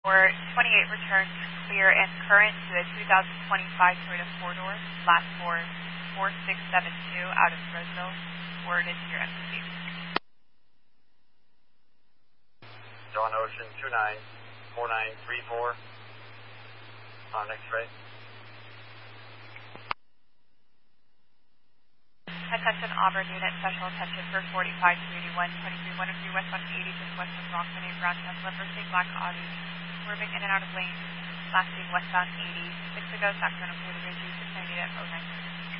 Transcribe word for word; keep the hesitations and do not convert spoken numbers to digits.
For twenty-eight returns clear and current to the two thousand twenty-five Toyota four-door, last for four six seven two out of Fresno, forwarded to your M C. Dawn Ocean two nine four nine three four on X-ray. Attention Auburn unit, special attention for forty-five three one, twenty-three one oh three west one eighty, just west of Rockman, a brown Tesla, Mercedes black Audi, swerving in and out of lanes, lasting westbound eighty, six to go, Sacramento, Clear to Ridge, six ninety at oh nine.